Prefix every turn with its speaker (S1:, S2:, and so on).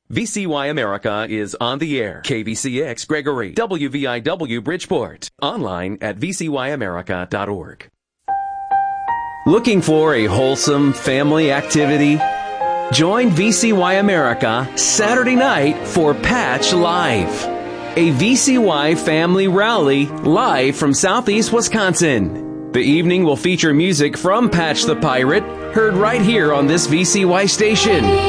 S1: VCY America is on the air. KBCX Gregory, WVIW Bridgeport. Online at vcyamerica.org. Looking for a wholesome family activity? Join VCY America Saturday night for Patch Live, a VCY family rally live from Southeast Wisconsin. The evening will feature music from Patch the Pirate, heard right here on this VCY station.